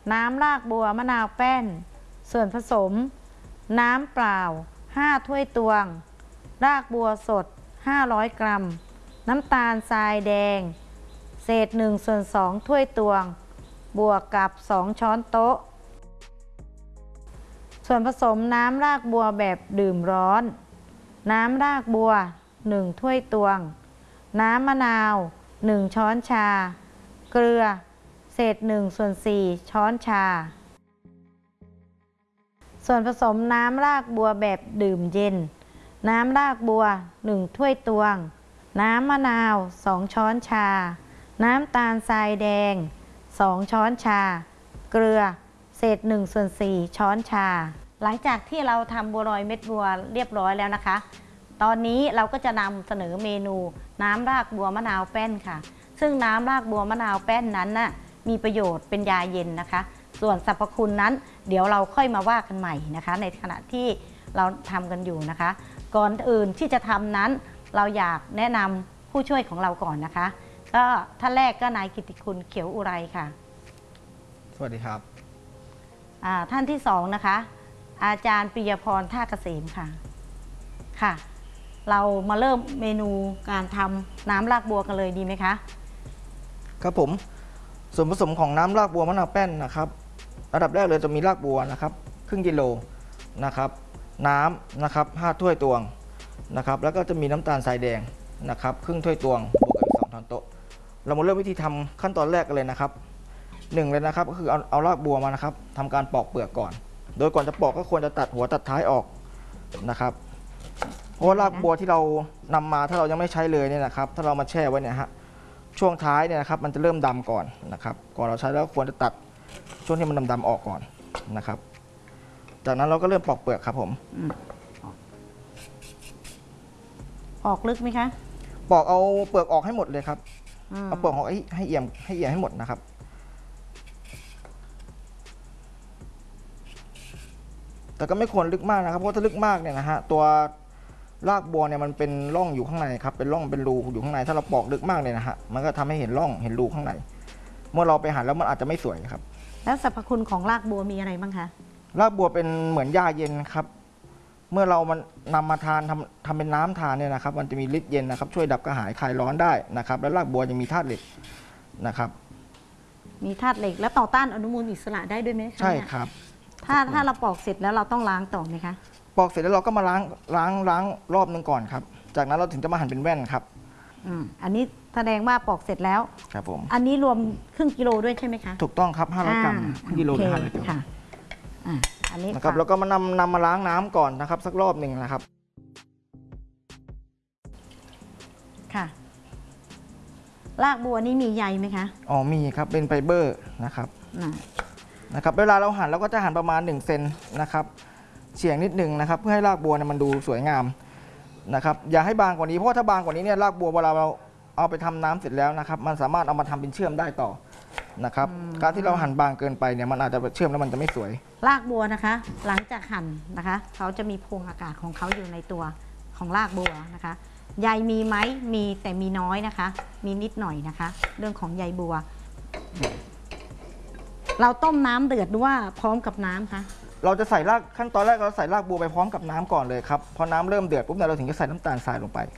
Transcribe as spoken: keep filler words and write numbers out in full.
น้ำรากบัวมะนาวแป้นส่วนผสมน้ำเปล่าห้าถ้วยตวงรากบัวสดห้าร้อยกรัมน้ำตาลทรายแดงเศษหนึ่งส่วนสองถ้วยตวงบวกกับสองช้อนโต๊ะส่วนผสมน้ำรากบัวแบบดื่มร้อนน้ำรากบัวหนึ่งถ้วยตวงน้ำมะนาวหนึ่งช้อนชาเกลือเศษหนึ่งส่วนสี่ช้อนชาส่วนผสมน้ำรากบัวแบบดื่มเย็นน้ำรากบัวหนึ่งถ้วยตวงน้ำมะนาวสองช้อนชาน้ำตาลทรายแดงสองช้อนชาเกลือเศษหนึ่งส่วนสี่ช้อนชาหลังจากที่เราทำบัวลอยเม็ดบัวเรียบร้อยแล้วนะคะตอนนี้เราก็จะนำเสนอเมนูน้ำรากบัวมะนาวแป้นค่ะซึ่งน้ำรากบัวมะนาวแป้นนั้นน่ะมีประโยชน์เป็นยาเย็นนะคะส่วนสรรพคุณนั้นเดี๋ยวเราค่อยมาว่ากันใหม่นะคะในขณะที่เราทำกันอยู่นะคะก่อนอื่นที่จะทำนั้นเราอยากแนะนำผู้ช่วยของเราก่อนนะคะก็ท่านแรกก็นายกิตติคุณเขียวอุไรค่ะสวัสดีครับท่านที่สองนะคะอาจารย์ปิยพรท่าเกษมค่ะค่ะเรามาเริ่มเมนูการทำน้ำรากบัวกันเลยดีไหมคะครับผมส่วนผสมของน้ำรากบัวมะนาวแป้นนะครับระดับแรกเลยจะมีรากบัวนะครับครึ่งกิโลนะครับน้ำนะครับห้าถ้วยตวงนะครับแล้วก็จะมีน้ำตาลทรายแดงนะครับครึ่งถ้วยตวงบวกกับอีกสองช้อนโต๊ะเรามาเริ่มวิธีทำขั้นตอนแรกกันเลยนะครับหนึ่งเลยนะครับก็คือเอาเอารากบัวมานะครับทำการปอกเปลือกก่อนโดยก่อนจะปอกก็ควรจะตัดหัวตัดท้ายออกนะครับเพราะว่ารากบัวที่เรานำมาถ้าเรายังไม่ใช้เลยเนี่ยนะครับถ้าเรามาแช่ไว้เนี่ยฮะช่วงท้ายเนี่ยนะครับมันจะเริ่มดำก่อนนะครับก่อนเราใช้แล้วควรจะตัดช่วงที่มันดำๆออกก่อนนะครับจากนั้นเราก็เริ่มปอกเปลือกครับผมปอกลึกไหมคะปอกเอาเปลือกออกให้หมดเลยครับเอาเปลือกออกให้ให้เอี่ยมให้เอี่ยมให้หมดนะครับแต่ก็ไม่ควรลึกมากนะครับเพราะถ้าลึกมากเนี่ยนะฮะตัวรากบัวเนี่ยมันเป็นร่องอยู่ข้างในครับเป็นร่องเป็นรูอยู่ข้างในถ้าเราปอกลึกมากเนี่ยนะฮะมันก็ทำให้เห็นร่องเห็นรูข้างในเมื่อเราไปหั่นแล้วมันอาจจะไม่สวยครับแล้วสรรพคุณของรากบัวมีอะไรบ้างคะรากบัวเป็นเหมือนยาเย็นครับเมื่อเรามันนำมาทานทำทำเป็นน้ำทานเนี่ยนะครับมันจะมีฤทธิ์เย็นนะครับช่วยดับกระหายคลายร้อนได้นะครับแล้วรากบัวยังมีธาตุเหล็กนะครับมีธาตุเหล็กและต่อต้านอนุมูลอิสระได้ด้วยไหมคะใช่ครับถ้าถ้าเราปอกเสร็จแล้วเราต้องล้างต่อไหมคะปอกเสร็จแล้วเราก็มาล้างล้างล้างรอบหนึ่งก่อนครับจากนั้นเราถึงจะมาหั่นเป็นแว่นครับอืมอันนี้แสดงว่าปอกเสร็จแล้วครับผมอันนี้รวมครึ่งกิโลด้วยใช่ไหมคะถูกต้องครับห้าร้อยกรัมกิโลละห้าร้อยกรัมค่ะอ่าอันนี้นะครับแล้วก็มานำนำมาล้างน้ำก่อนนะครับสักรอบหนึ่งนะครับค่ะรากบัวนี้มีใยไหมคะอ๋อมีครับเป็นไฟเบอร์นะครับนะครับเวลาเราหั่นเราก็จะหั่นประมาณหนึ่งเซนนะครับเฉียงนิดนึงนะครับเพื่อให้รากบัวเนี่ยมันดูสวยงามนะครับอย่าให้บางกว่านี้เพราะถ้าบางกว่านี้เนี่ยรากบัวเวลาเราเอาไปทำน้ำเสร็จแล้วนะครับมันสามารถเอามาทำเป็นเชื่อมได้ต่อนะครับการที่เราหั่นบางเกินไปเนี่ยมันอาจจะเชื่อมแล้วมันจะไม่สวยรากบัวนะคะหลังจากหั่นนะคะเขาจะมีโพรงอากาศของเขาอยู่ในตัวของรากบัวนะคะใยมีไหมมีแต่มีน้อยนะคะมีนิดหน่อยนะคะเรื่องของใยบัวเราต้มน้ำเดือดหรือว่าพร้อมกับน้ำคะเราจะใส่รากขั้นตอนแรกเราใส่รากบัวไปพร้อมกับน้ำก่อนเลยครับพอน้ำเริ่มเดือดปุ๊บเนี่ยเราถึงจะใส่น้ำตาลทรายลงไป